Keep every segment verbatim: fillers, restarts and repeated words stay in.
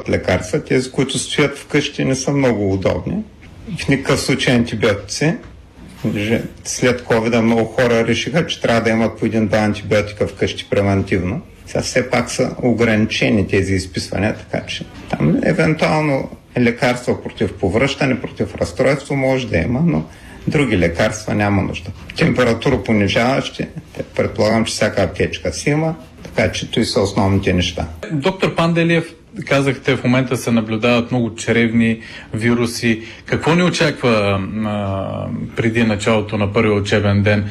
изписват лекарства. Тези, които стоят вкъщи, не са много удобни. В никакъв случай антибиотици. След ковида много хора решиха, че трябва да имат по един-два антибиотика вкъщи превентивно. Сега все пак са ограничени тези изписвания, така че там евентуално лекарства против повръщане, против разстройство може да има, но други лекарства няма нужда. Температура понижаващи, предполагам, че всяка аптечка си има, така че това са основните неща. Доктор Панделиев, казахте, в момента се наблюдават много чревни вируси. Какво ни очаква а, преди началото на първия учебен ден?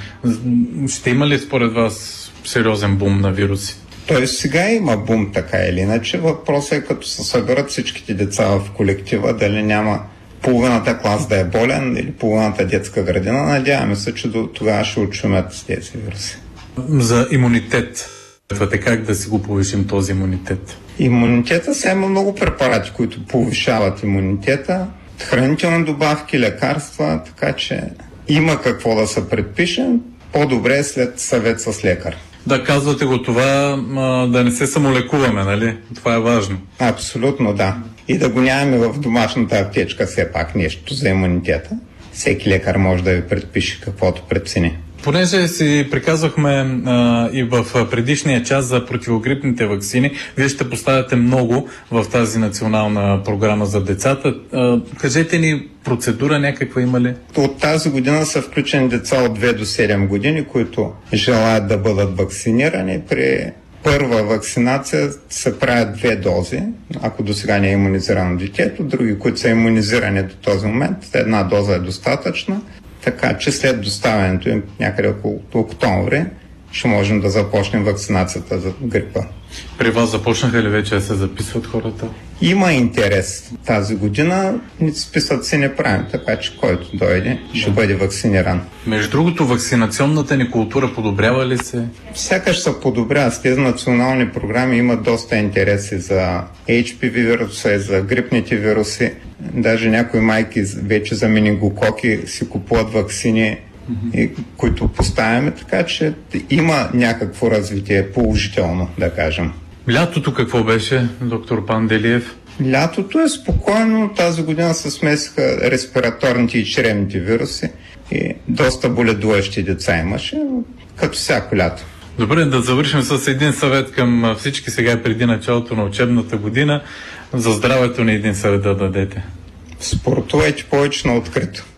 Ще има ли според вас сериозен бум на вируси? Той сега има бум, така или иначе. Въпросът е, като се съберат всичките деца в колектива, дали няма половината клас да е болен или половината детска градина. Надяваме се, че до тогава ще отшумят с тези вируси. За имунитет. Как да си го повишим този имунитет? Имунитета са има много препарати, които повишават имунитета. Хранителни добавки, лекарства, така че има какво да се предпише. По-добре е след съвет с лекар. Да, казвате го това, да не се самолекуваме, нали? Това е важно. Абсолютно, да. И да го нямаме в домашната аптечка все пак нещо за имунитета. Всеки лекар може да ви предпише каквото прецени. Понеже си приказвахме а, и в предишния час за противогрипните ваксини, вие ще поставяте много в тази национална програма за децата. А, кажете ни, процедура някаква има ли? От тази година са включени деца от две до седем години, които желаят да бъдат вакцинирани. При първа вакцинация се правят две дози, ако до сега не е имунизирано детето. Други, които са имунизирани до този момент, една доза е достатъчна. Така че след доставянето им някъде около октомври ще можем да започнем вакцинацията за грипа. При вас започнаха ли вече да се записват хората? Има интерес тази година, списък си не правим, така че който дойде ще да. бъде вакциниран. Между другото, вакцинационната ни култура подобрява ли се? Сякаш се подобрява. С тези национални програми има доста интереси за Ейч Пи Ви вируса и за грипните вируси. Даже някои майки вече за менингококи си купуват ваксини, и, които поставяме, така че има някакво развитие положително, да кажем. Лятото какво беше, доктор Панделиев? Лятото е спокойно. Тази година се смесиха респираторните и чревните вируси и доста боледуващи деца имаше, като всяко лято. Добре, да завършим с един съвет към всички сега преди началото на учебната година. За здравето ни един съвет да дадете. Спортувайте повече на открито.